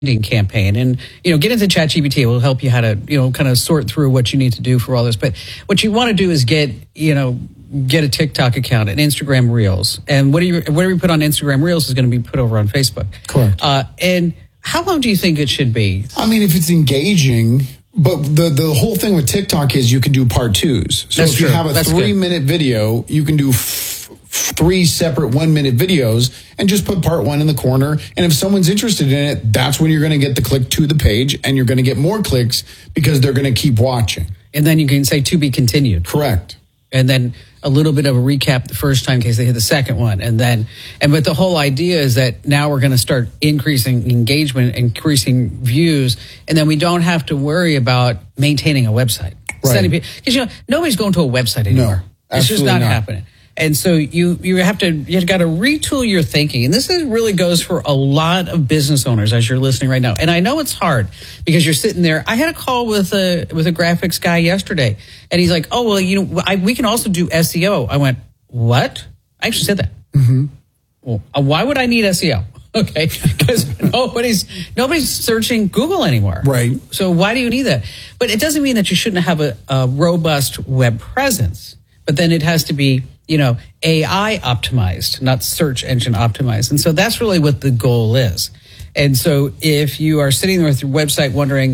campaign. And, get into ChatGPT. It will help you how to, kind of sort through what you need to do for all this. But what you want to do is get a TikTok account, an Instagram Reels. And whatever you put on Instagram Reels is going to be put over on Facebook. Correct. And how long do you think it should be? I mean, if it's engaging, but the whole thing with TikTok is you can do part twos. So That's if you true. have a That's 3-minute video, you can do 3 separate 1-minute videos and just put part 1 in the corner. And if someone's interested in it, that's when you're going to get the click to the page, and you're going to get more clicks because they're going to keep watching. And then you can say to be continued. Correct. And then a little bit of a recap the first time in case they hit the second one. But the whole idea is that now we're going to start increasing engagement, increasing views, and then we don't have to worry about maintaining a website. Right. Because, nobody's going to a website anymore. No, it's just absolutely not not happening. And so you've got to retool your thinking. And this really goes for a lot of business owners as you're listening right now. And I know it's hard because you're sitting there. I had a call with a graphics guy yesterday, and he's like, "Oh, well, we can also do SEO." I went, "What?" I actually said that. Mm-hmm. Well, why would I need SEO? Okay, because nobody's searching Google anymore. Right. So why do you need that? But it doesn't mean that you shouldn't have a robust web presence. But then it has to be, AI optimized, not search engine optimized. And so that's really what the goal is. And so if you are sitting there with your website wondering,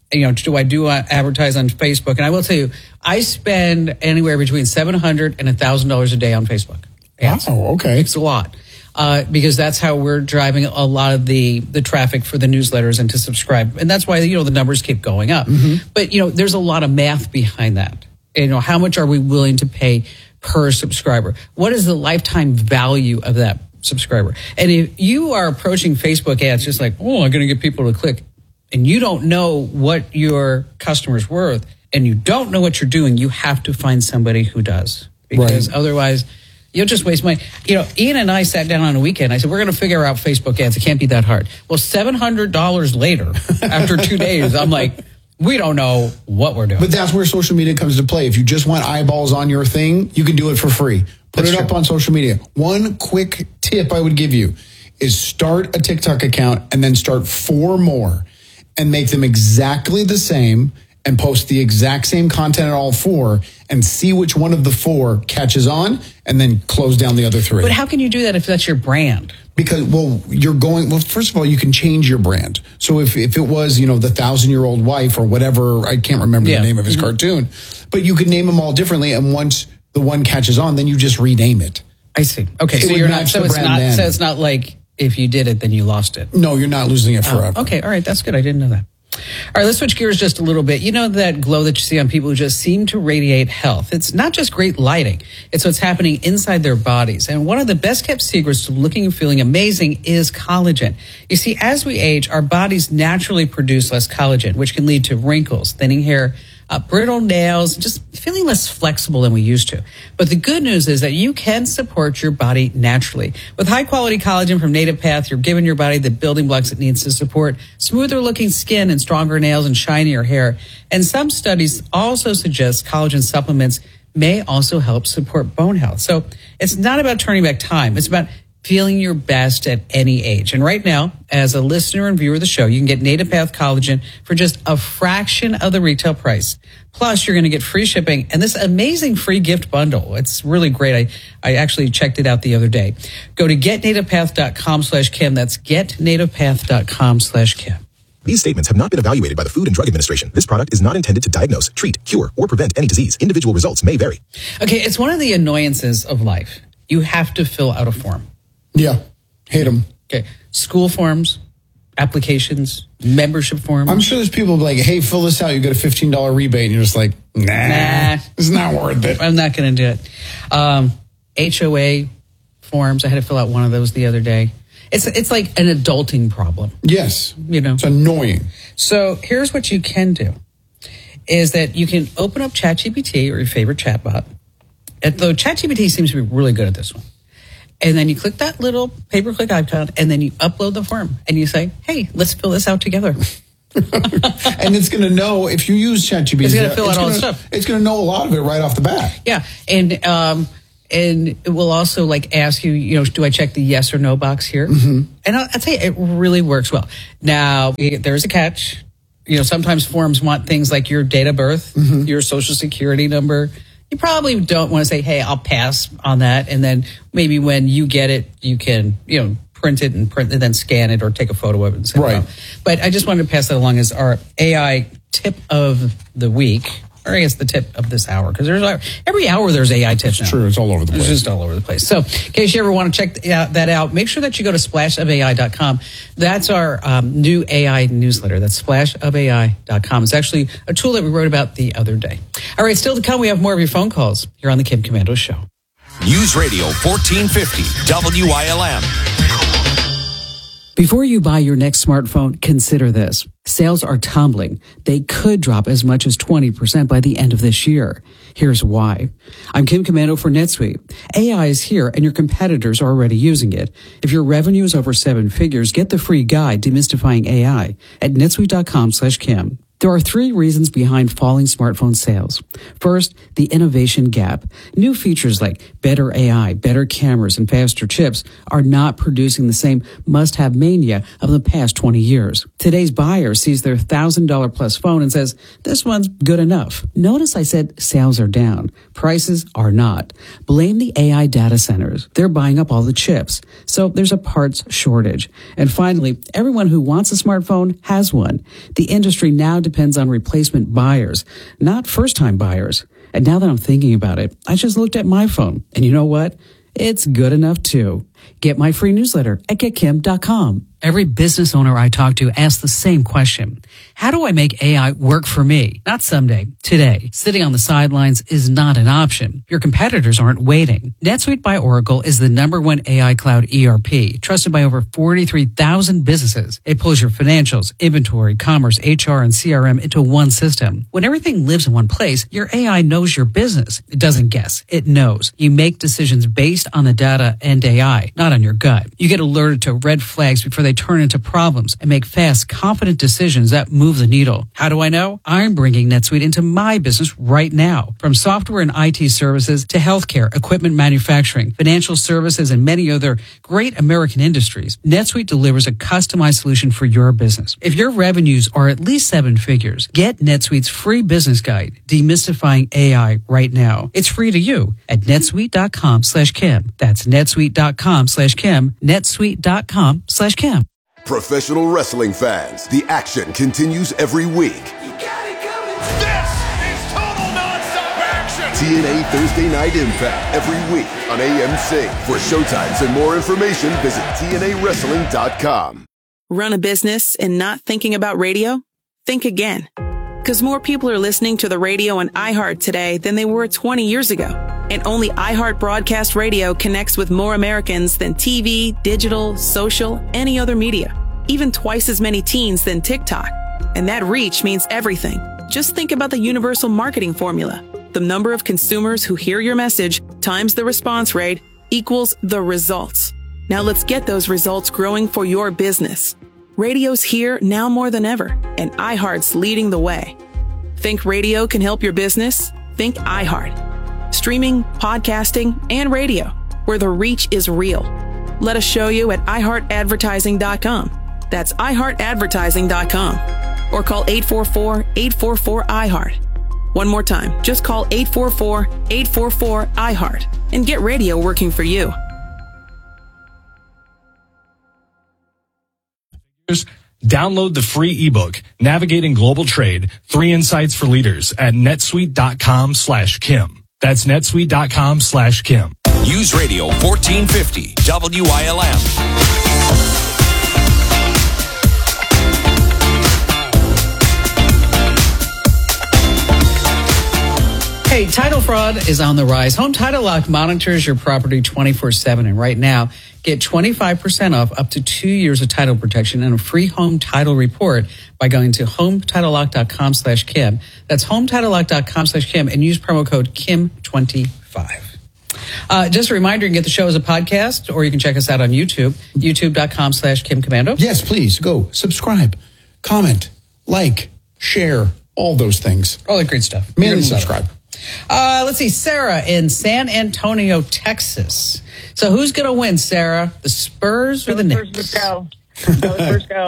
do I advertise on Facebook? And I will tell you, I spend anywhere between $700 and $1,000 a day on Facebook. Wow, okay. It's a lot. Because that's how we're driving a lot of the traffic for the newsletters and to subscribe. And that's why, the numbers keep going up. Mm-hmm. But, there's a lot of math behind that. How much are we willing to pay per subscriber? What is the lifetime value of that subscriber? And if you are approaching Facebook ads just like, I'm going to get people to click, and you don't know what your customer's worth, and you don't know what you're doing, you have to find somebody who does. Because otherwise, you'll just waste money. Ian and I sat down on a weekend. I said, we're going to figure out Facebook ads. It can't be that hard. Well, $700 later, after 2 days, I'm like, we don't know what we're doing. But that's where social media comes to play. If you just want eyeballs on your thing, you can do it for free. Put it up on social media. One quick tip I would give you is start a TikTok account and then start 4 more and make them exactly the same and post the exact same content at all 4 and see which one of the 4 catches on and then close down the other 3. But how can you do that if that's your brand? Because, first of all, you can change your brand. So if it was, the 1,000-year-old wife or whatever, I can't remember the name of his cartoon, but you could name them all differently. And once the one catches on, then you just rename it. I see. Okay. So it's not like if you did it, then you lost it. No, you're not losing it forever. Okay. All right. That's good. I didn't know that. All right, let's switch gears just a little bit. You know that glow that you see on people who just seem to radiate health. It's not just great lighting. It's what's happening inside their bodies. And one of the best kept secrets to looking and feeling amazing is collagen. You see, as we age, our bodies naturally produce less collagen, which can lead to wrinkles, thinning hair, brittle nails, just feeling less flexible than we used to. But the good news is that you can support your body naturally. With high-quality collagen from Native Path, you're giving your body the building blocks it needs to support smoother-looking skin and stronger nails and shinier hair. And some studies also suggest collagen supplements may also help support bone health. So it's not about turning back time. It's about feeling your best at any age. And right now, as a listener and viewer of the show, you can get Native Path Collagen for just a fraction of the retail price. Plus, you're going to get free shipping and this amazing free gift bundle. It's really great. I actually checked it out the other day. Go to getnativepath.com/Kim. That's getnativepath.com/Kim. These statements have not been evaluated by the Food and Drug Administration. This product is not intended to diagnose, treat, cure, or prevent any disease. Individual results may vary. Okay, it's one of the annoyances of life. You have to fill out a form. Yeah, hate them. Okay, school forms, applications, membership forms. I'm sure there's people who be like, hey, fill this out. You get a $15 rebate. And you're just like, nah, it's not worth it. I'm not going to do it. HOA forms. I had to fill out one of those the other day. It's like an adulting problem. Yes. It's annoying. So here's what you can do is that you can open up ChatGPT or your favorite chatbot. Though ChatGPT seems to be really good at this one. And then you click that little pay-per-click icon, and then you upload the form, and you say, hey, let's fill this out together. And it's going to know, if you use ChatGPT, it's going to fill out all the stuff. It's going to know a lot of it right off the bat. Yeah, and And it will also like ask you, do I check the yes or no box here? And I'll tell you, it really works well. Now, there's a catch. Sometimes forms want things like your date of birth, your social security number. You probably don't want to say, hey, I'll pass on that. And then maybe when you get it, you can, print it and then scan it or take a photo of it and send it out. But I just wanted to pass that along as our AI tip of the week. Or I guess the tip of this hour, because every hour there's AI tips now. True, it's all over the place. It's just all over the place. So in case you ever want to check that out, make sure that you go to splashofai.com. That's our new AI newsletter. That's splashofai.com. It's actually a tool that we wrote about the other day. All right, still to come, we have more of your phone calls here on the Kim Komando Show. News Radio 1450 WILM. Before you buy your next smartphone, consider this. Sales are tumbling. They could drop as much as 20% by the end of this year. Here's why. I'm Kim Komando for NetSuite. AI is here and your competitors are already using it. If your revenue is over 7 figures, get the free guide Demystifying AI at netsuite.com/Kim. There are 3 reasons behind falling smartphone sales. First, the innovation gap. New features like better AI, better cameras, and faster chips are not producing the same must-have mania of the past 20 years. Today's buyer sees their $1,000 plus phone and says, this one's good enough. Notice I said sales are down. Prices are not. Blame the AI data centers. They're buying up all the chips. So there's a parts shortage. And finally, everyone who wants a smartphone has one. The industry now depends on replacement buyers, not first-time buyers. And now that I'm thinking about it, I just looked at my phone. And you know what? It's good enough too. Get my free newsletter at getkim.com. Every business owner I talk to asks the same question. How do I make AI work for me? Not someday, today. Sitting on the sidelines is not an option. Your competitors aren't waiting. NetSuite by Oracle is the #1 AI cloud ERP, trusted by over 43,000 businesses. It pulls your financials, inventory, commerce, HR, and CRM into one system. When everything lives in one place, your AI knows your business. It doesn't guess. It knows. You make decisions based on the data and AI, not on your gut. You get alerted to red flags before they turn into problems and make fast, confident decisions that move the needle. How do I know? I'm bringing NetSuite into my business right now. From software and IT services to healthcare, equipment manufacturing, financial services, and many other great American industries, NetSuite delivers a customized solution for your business. If your revenues are at least 7 figures, get NetSuite's free business guide, Demystifying AI, right now. It's free to you at netsuite.com/Kim. That's netsuite.com/Kim, netsuite.com/Kim. Professional wrestling fans, the action continues every week. This is total nonstop action. TNA Thursday Night Impact every week on AMC. For showtimes and more information, visit TNAWrestling.com. Run a business and not thinking about radio? Think again. Because more people are listening to the radio on iHeart today than they were 20 years ago. And only iHeart Broadcast Radio connects with more Americans than TV, digital, social, any other media. Even twice as many teens than TikTok. And that reach means everything. Just think about the universal marketing formula. The number of consumers who hear your message times the response rate equals the results. Now let's get those results growing for your business. Radio's here now more than ever, and iHeart's leading the way. Think radio can help your business? Think iHeart. Streaming, podcasting, and radio, where the reach is real. Let us show you at iHeartAdvertising.com. That's iHeartAdvertising.com. Or call 844-844-iHeart. One more time, just call 844-844-iHeart and get radio working for you. Download the free ebook, Navigating Global Trade, 3 Insights for Leaders at netsuite.com/Kim. That's netsuite.com/Kim. News Radio 1450 WILM. Hey, title fraud is on the rise. Home Title Lock monitors your property 24/7. And right now, get 25% off up to 2 years of title protection and a free home title report by going to HomeTitleLock.com/Kim. That's HomeTitleLock.com/Kim and use promo code KIM25. Just a reminder, you can get the show as a podcast, or you can check us out on YouTube, youtube.com/Kim Komando. Yes, please go subscribe, comment, like, share, all those things. All that great stuff. Mainly subscribe. Let's see, Sarah in San Antonio, Texas. So who's going to win, Sarah? The Spurs or the Knicks? Go. Spurs go.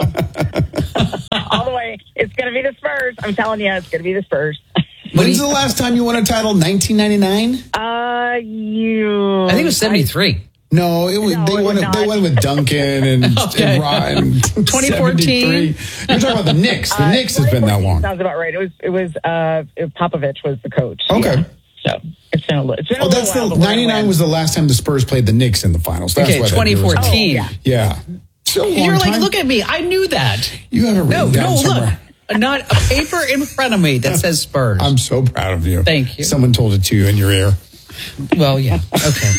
All the way. It's going to be the Spurs. I'm telling you, it's going to be the Spurs. When's the last time you won a title? 1999? I think it was 73. No, it was. They won with Duncan and, okay. and Ryan. 2014. You're talking about the Knicks. The Knicks has been that long. Sounds about right. It was Popovich was the coach. Okay. Yeah. So it's been a little. That's the 99 was the last time the Spurs played the Knicks in the finals. That's okay, why 2014. Yeah. So you're like, look at me. I knew that. You have it written down somewhere. Look. Not a paper in front of me that says Spurs. I'm so proud of you. Thank you. Someone told it to you in your ear. Well, yeah. Okay.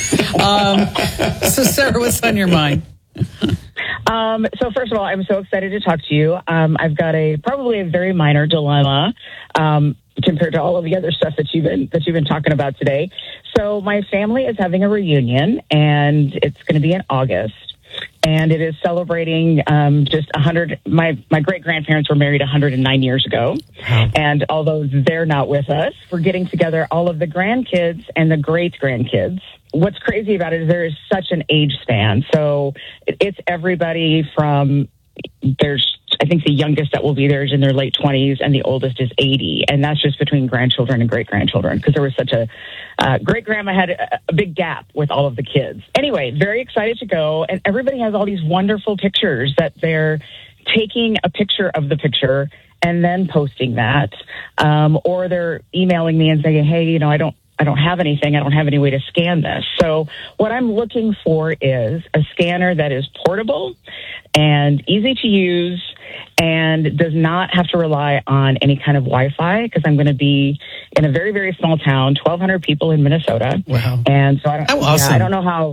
So, Sarah, what's on your mind? So, first of all, I'm so excited to talk to you. I've got probably a very minor dilemma compared to all of the other stuff that you've been talking about today. So, my family is having a reunion, and it's going to be in August. And it is celebrating just 100. My great-grandparents were married 109 years ago. And although they're not with us, we're getting together all of the grandkids and the great-grandkids. What's crazy about it is there is such an age span. So it's everybody from, I think the youngest that will be there is in their late 20s and the oldest is 80. And that's just between grandchildren and great-grandchildren because there was such a great-grandma had a big gap with all of the kids. Anyway, very excited to go. And everybody has all these wonderful pictures that they're taking a picture of the picture and then posting that. Or they're emailing me and saying, hey, I don't have anything. I don't have any way to scan this. So what I'm looking for is a scanner that is portable and easy to use and does not have to rely on any kind of Wi-Fi because I'm going to be in a very, very small town, 1,200 people in Minnesota. Wow. And so I don't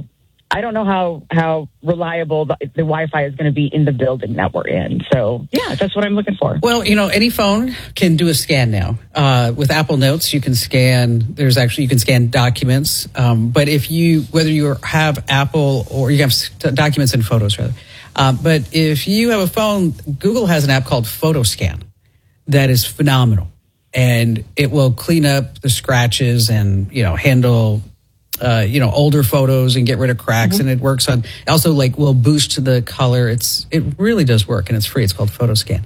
know how reliable the Wi-Fi is going to be in the building that we're in. So, yeah, that's what I'm looking for. Well, any phone can do a scan now. With Apple Notes, you can scan. You can scan documents. But whether you have Apple or you have documents and photos, rather. But if you have a phone, Google has an app called PhotoScan that is phenomenal. And it will clean up the scratches and, handle older photos and get rid of cracks. Mm-hmm. And it works on, also will boost the color. It really does work and it's free. It's called PhotoScan.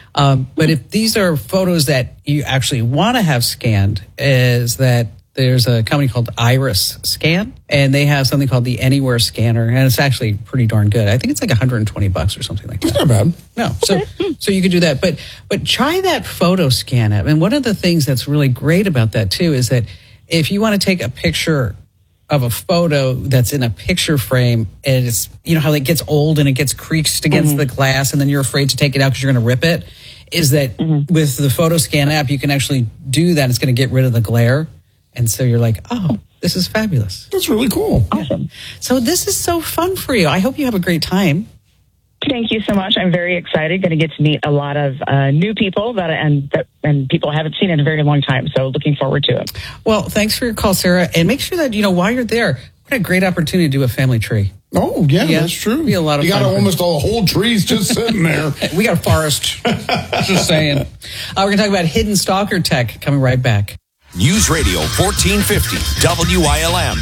But if these are photos that you actually want to have scanned, is that there's a company called Iris Scan and they have something called the Anywhere Scanner. And it's actually pretty darn good. I think it's like $120 or something like that. That's not bad. No. So you could do that, but try that PhotoScan app. And one of the things that's really great about that too, is that if you want to take a picture of a photo that's in a picture frame and it's, how it gets old and it gets creased against the glass and then you're afraid to take it out because you're going to rip it, is that with the PhotoScan app, you can actually do that. It's going to get rid of the glare. And so you're like, oh, this is fabulous. That's really cool. Awesome. So this is so fun for you. I hope you have a great time. Thank you so much. I'm very excited. Going to get to meet a lot of new people and people I haven't seen in a very long time. So looking forward to it. Well, thanks for your call, Sarah. And make sure that, while you're there, what a great opportunity to do a family tree. Oh, yeah, that's true. Be a lot of you fun. got almost all whole trees just sitting there. We got a forest. Just saying. We're going to talk about hidden stalker tech coming right back. News Radio 1450 WILM.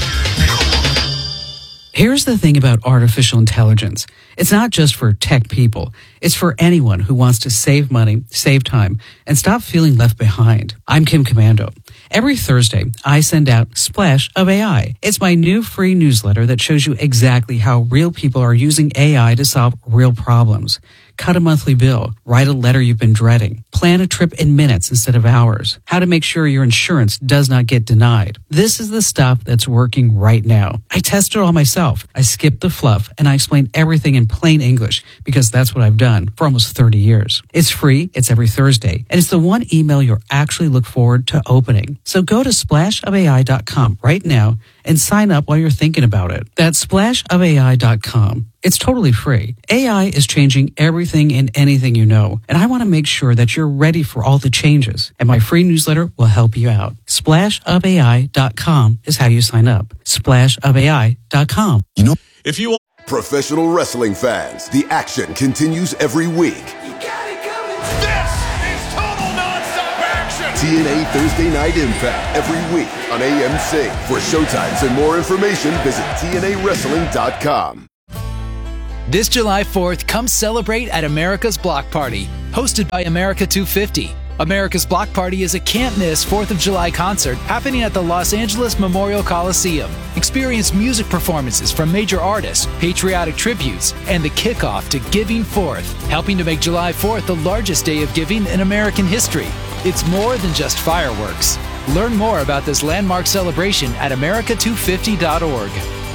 Here's the thing about artificial intelligence. It's not just for tech people. It's for anyone who wants to save money, save time, and stop feeling left behind. I'm Kim Commando. Every Thursday, I send out Splash of AI. It's my new free newsletter that shows you exactly how real people are using AI to solve real problems. Cut a monthly bill, write a letter you've been dreading, plan a trip in minutes instead of hours, how to make sure your insurance does not get denied. This is the stuff that's working right now. I tested it all myself. I skipped the fluff and I explained everything in plain English because that's what I've done for almost 30 years. It's free, it's every Thursday, and it's the one email you'll actually look forward to opening. So go to splashofai.com right now and sign up while you're thinking about it. That's splashofai.com. It's totally free. AI is changing everything and anything you know, and I want to make sure that you're ready for all the changes, and my free newsletter will help you out. Splashofai.com is how you sign up. Splashofai.com. If you Professional wrestling fans, the action continues every week. This is total nonstop action. TNA Thursday Night Impact every week on AMC. For showtimes and more information, visit TNAWrestling.com. This July 4th, come celebrate at America's Block Party, hosted by America 250. America's Block Party is a can't-miss 4th of July concert happening at the Los Angeles Memorial Coliseum. Experience music performances from major artists, patriotic tributes, and the kickoff to Giving Forth, helping to make July 4th the largest day of giving in American history. It's more than just fireworks. Learn more about this landmark celebration at america250.org.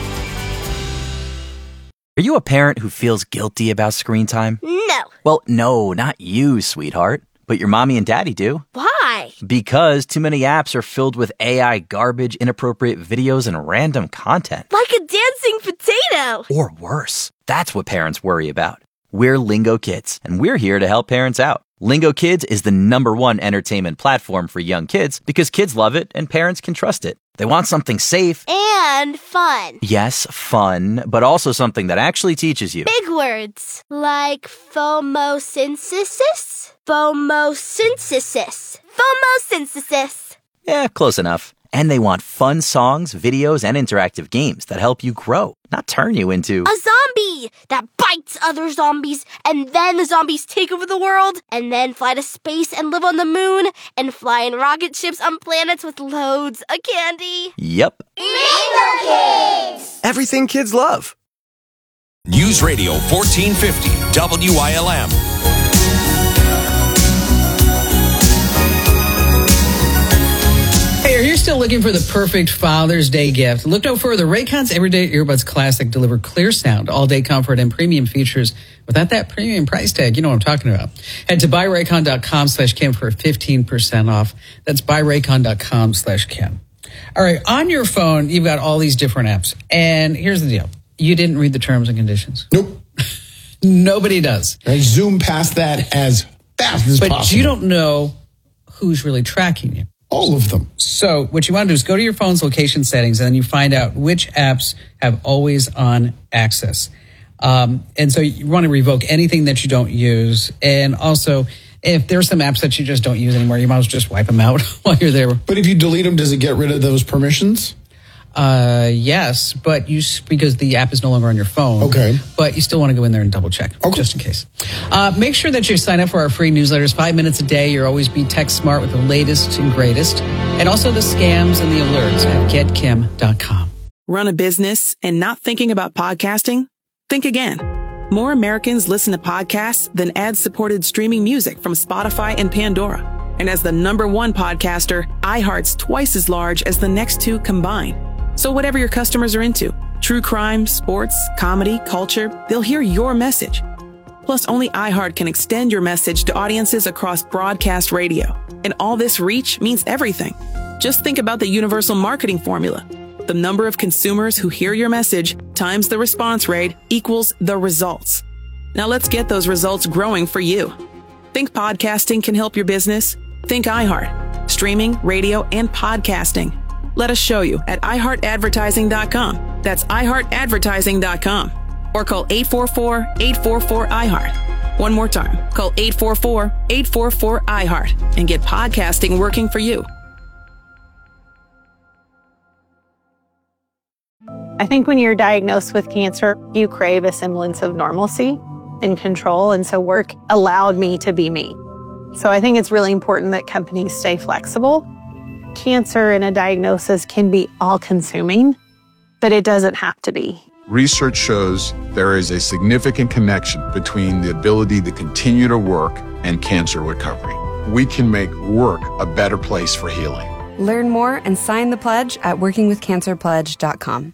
Are you a parent who feels guilty about screen time? No. Well, no, not you, sweetheart. But your mommy and daddy do. Why? Because too many apps are filled with AI garbage, inappropriate videos, and random content. Like a dancing potato. Or worse. That's what parents worry about. We're Lingo Kids, and we're here to help parents out. Lingo Kids is the #1 entertainment platform for young kids because kids love it and parents can trust it. They want something safe. And fun. Yes, fun, but also something that actually teaches you. Big words. Like phomosynthesis? Phomosynthesis. Phomosynthesis. Yeah, close enough. And they want fun songs, videos, and interactive games that help you grow, not turn you into a zombie that bites other zombies, and then the zombies take over the world, and then fly to space and live on the moon, and fly in rocket ships on planets with loads of candy. Yep. Lingo Kids! Everything kids love. News Radio 1450 WILM. Hey, are you still looking for the perfect Father's Day gift? Look no further. Raycon's Everyday Earbuds Classic deliver clear sound, all-day comfort, and premium features without that premium price tag. You know what I'm talking about. Head to buyraycon.com/Kim for 15% off. That's buyraycon.com/Kim. All right, on your phone, you've got all these different apps. And here's the deal. You didn't read the terms and conditions. Nope. Nobody does. I zoom past that as fast as possible. But you don't know who's really tracking you. All of them. So what you want to do is go to your phone's location settings, and then you find out which apps have always on access. And so you want to revoke anything that you don't use. And also, if there's some apps that you just don't use anymore, you might as well just wipe them out while you're there. But if you delete them, does it get rid of those permissions? Yes, but because the app is no longer on your phone. Okay. But you still want to go in there and double check, just in case. Make sure that you sign up for our free newsletters, 5 minutes a day. You'll always be tech smart with the latest and greatest. And also the scams and the alerts at getkim.com. Run a business and not thinking about podcasting? Think again. More Americans listen to podcasts than ad-supported streaming music from Spotify and Pandora. And as the #1 podcaster, iHeart's twice as large as the next two combined. So whatever your customers are into, true crime, sports, comedy, culture, they'll hear your message. Plus, only iHeart can extend your message to audiences across broadcast radio. And all this reach means everything. Just think about the universal marketing formula. The number of consumers who hear your message times the response rate equals the results. Now let's get those results growing for you. Think podcasting can help your business? Think iHeart. Streaming, radio, and podcasting. Let us show you at iHeartAdvertising.com. That's iHeartAdvertising.com. Or call 844-844-iHeart. One more time. Call 844-844-iHeart and get podcasting working for you. I think when you're diagnosed with cancer, you crave a semblance of normalcy and control. And so work allowed me to be me. So I think it's really important that companies stay flexible. Cancer and a diagnosis can be all-consuming, but it doesn't have to be. Research shows there is a significant connection between the ability to continue to work and cancer recovery. We can make work a better place for healing. Learn more and sign the pledge at workingwithcancerpledge.com.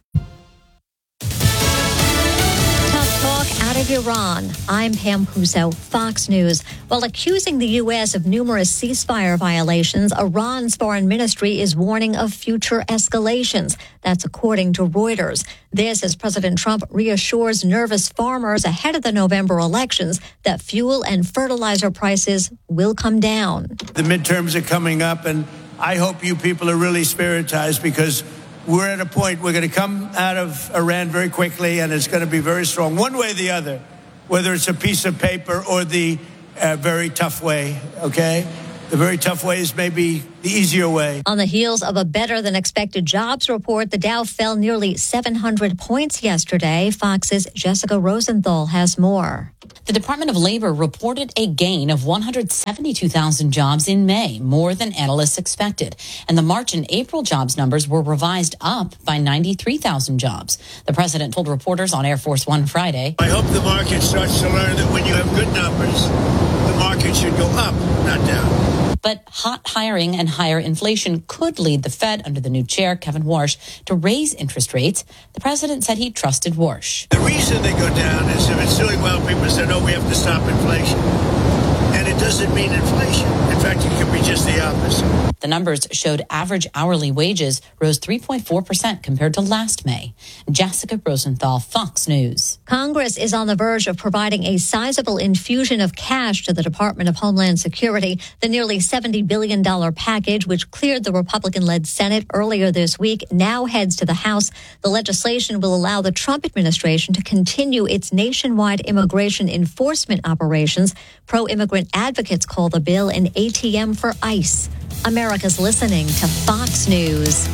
Out of Iran, I'm Pam Puzo, Fox News. While accusing the U.S. of numerous ceasefire violations, Iran's foreign ministry is warning of future escalations. That's according to Reuters. This as President Trump reassures nervous farmers ahead of the November elections that fuel and fertilizer prices will come down. The midterms are coming up, and I hope you people are really spiritized because we're at a point we're going to come out of Iran very quickly, and it's going to be very strong, one way or the other, whether it's a piece of paper or the very tough way, okay? The very tough ways may be the easier way. On the heels of a better-than-expected jobs report, the Dow fell nearly 700 points yesterday. Fox's Jessica Rosenthal has more. The Department of Labor reported a gain of 172,000 jobs in May, more than analysts expected. And the March and April jobs numbers were revised up by 93,000 jobs. The president told reporters on Air Force One Friday, I hope the market starts to learn that when you have good numbers, the market should go up, not down. But hot hiring and higher inflation could lead the Fed under the new chair, Kevin Warsh, to raise interest rates. The president said he trusted Warsh. The reason they go down is if it's doing well, people say, no, we have to stop inflation. And it doesn't mean inflation. In fact, it could be just the opposite. The numbers showed average hourly wages rose 3.4% compared to last May. Jessica Rosenthal, Fox News. Congress is on the verge of providing a sizable infusion of cash to the Department of Homeland Security. The nearly $70 billion package, which cleared the Republican-led Senate earlier this week, now heads to the House. The legislation will allow the Trump administration to continue its nationwide immigration enforcement operations. Pro-immigrant advocates call the bill an ATM for ICE. America's listening to Fox News.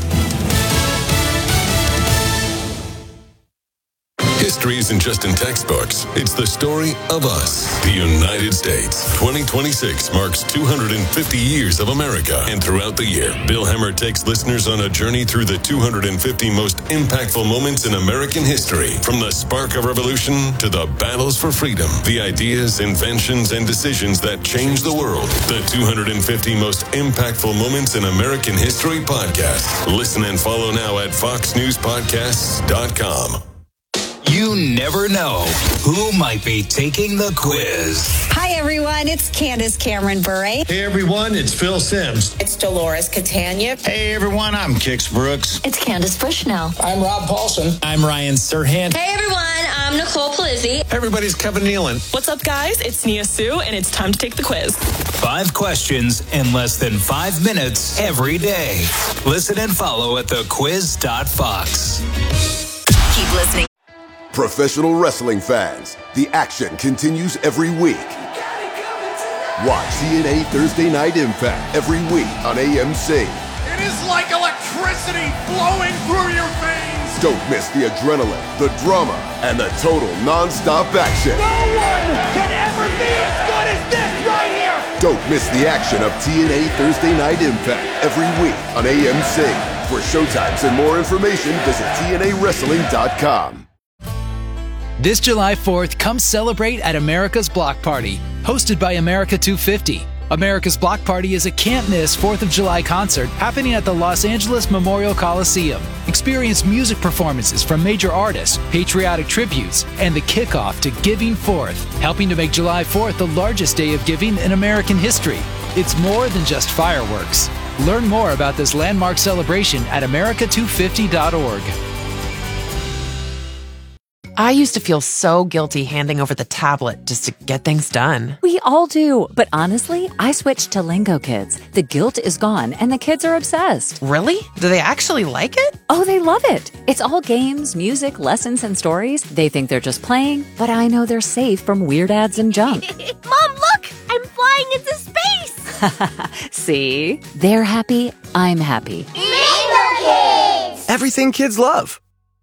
History isn't just in textbooks. It's the story of us, the United States. 2026 marks 250 years of America. And throughout the year, Bill Hemmer takes listeners on a journey through the 250 most impactful moments in American history. From the spark of revolution to the battles for freedom, the ideas, inventions, and decisions that changed the world. The 250 most impactful moments in American history podcast. Listen and follow now at foxnewspodcasts.com. You never know who might be taking the quiz. Hi, everyone. It's Candace Cameron Bure. Hey, everyone. It's Phil Simms. It's Dolores Catania. Hey, everyone. I'm Kix Brooks. It's Candace Bushnell. I'm Rob Paulson. I'm Ryan Serhant. Hey, everyone. I'm Nicole Palizzi. Everybody's Kevin Nealon. What's up, guys? It's Nia Sue, and it's time to take the quiz. 5 questions in less than 5 minutes every day. Listen and follow at thequiz.fox. Keep listening. Professional wrestling fans, the action continues every week. Watch TNA Thursday Night Impact every week on AMC. It is like electricity flowing through your veins. Don't miss the adrenaline, the drama, and the total non-stop action. No one can ever be as good as this right here. Don't miss the action of TNA Thursday Night Impact every week on AMC. For showtimes and more information, visit TNAWrestling.com. This July 4th, come celebrate at America's Block Party, hosted by America 250. America's Block Party is a can't-miss 4th of July concert happening at the Los Angeles Memorial Coliseum. Experience music performances from major artists, patriotic tributes, and the kickoff to Giving Forth, helping to make July 4th the largest day of giving in American history. It's more than just fireworks. Learn more about this landmark celebration at america250.org. I used to feel so guilty handing over the tablet just to get things done. We all do. But honestly, I switched to Lingo Kids. The guilt is gone and the kids are obsessed. Really? Do they actually like it? Oh, they love it. It's all games, music, lessons, and stories. They think they're just playing, but I know they're safe from weird ads and junk. Mom, look! I'm flying into space! See? They're happy. I'm happy. Lingo Kids! Everything kids love.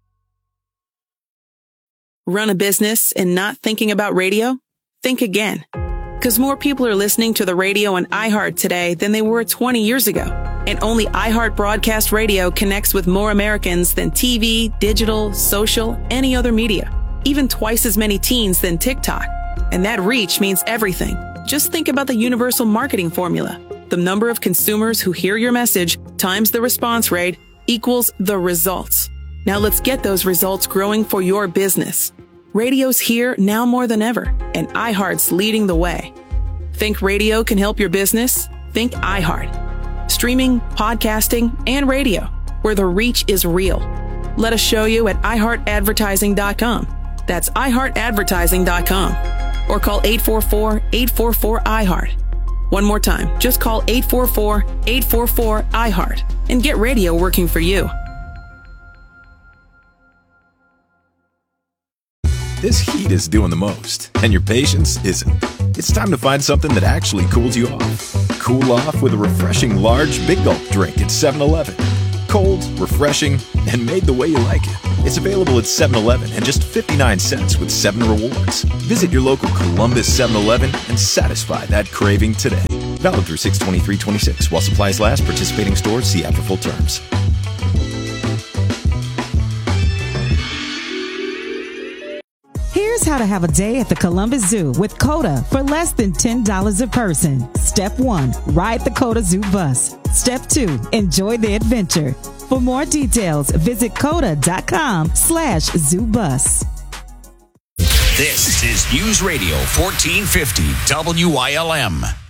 Run a business and not thinking about radio? Think again. Because more people are listening to the radio on iHeart today than they were 20 years ago. And only iHeart Broadcast Radio connects with more Americans than TV, digital, social, any other media. Even twice as many teens than TikTok. And that reach means everything. Just think about the universal marketing formula. The number of consumers who hear your message times the response rate equals the results. Now let's get those results growing for your business. Radio's here now more than ever, and iHeart's leading the way. Think radio can help your business? Think iHeart. Streaming, podcasting, and radio, where the reach is real. Let us show you at iHeartAdvertising.com. That's iHeartAdvertising.com. Or call 844-844-iHeart. One more time, just call 844-844-iHeart and get radio working for you. This heat is doing the most, and your patience isn't. It's time to find something that actually cools you off. Cool off with a refreshing large Big Gulp drink at 7-Eleven. Cold, refreshing, and made the way you like it. It's available at 7-Eleven and just 59 cents with 7 rewards. Visit your local Columbus 7-Eleven and satisfy that craving today. Valid through 6/23/26. While supplies last, participating stores see app for full terms. Here's how to have a day at the Columbus Zoo with COTA for less than $10 a person. Step 1, ride the COTA Zoo bus. Step 2, enjoy the adventure. For more details, visit COTA.com/ZooBus. This is News Radio 1450 WILM.